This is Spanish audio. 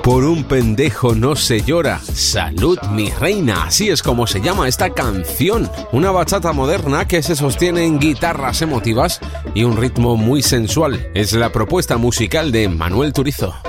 Por un pendejo no se llora. Salud, mi reina. Así es como se llama esta canción. Una bachata moderna que se sostiene en guitarras emotivas y un ritmo muy sensual. Es la propuesta musical de Manuel Turizo.